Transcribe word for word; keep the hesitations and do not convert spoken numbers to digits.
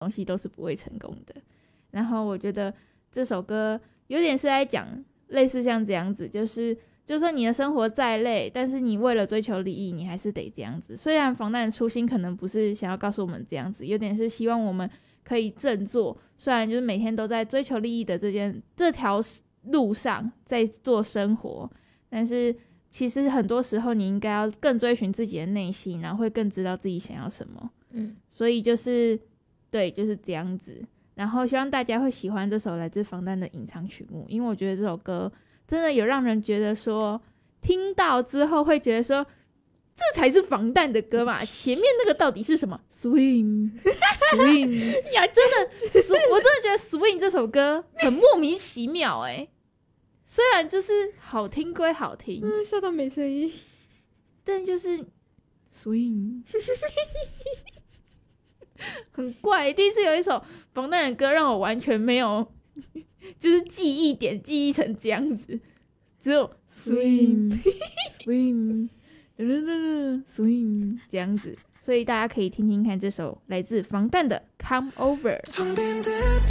东西都是不会成功的。然后我觉得这首歌有点是在讲类似像这样子，就是就算你的生活再累，但是你为了追求利益你还是得这样子。虽然防弹的初心可能不是想要告诉我们这样子，有点是希望我们可以振作，虽然就是每天都在追求利益的这件这条路上在做生活，但是其实很多时候你应该要更追寻自己的内心，然后会更知道自己想要什么。嗯，所以就是对，就是这样子。然后希望大家会喜欢这首来自防弹的隐藏曲目，因为我觉得这首歌真的有让人觉得说听到之后会觉得说这才是防弹的歌嘛，前面那个到底是什么 swing swing 呀，真的我真的觉得 swing 这首歌很莫名其妙哎、欸，虽然就是好听归好听， 嗯，笑到没声音， 但就是 swing 很怪。第一次有一首防弹的歌让我完全没有就是记忆点记忆成这样子，只有 swing swing swing 这样子，所以大家可以听听看这首来自防弹的 Come Over。